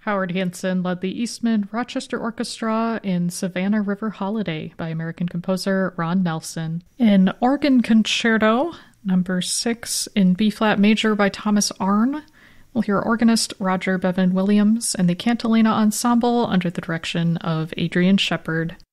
Howard Hanson led the Eastman Rochester Orchestra in Savannah River Holiday by American composer Ron Nelson. An organ concerto, number 6 in B-flat major by Thomas Arne. We'll hear organist Roger Bevan Williams and the Cantilena Ensemble under the direction of Adrian Shepard.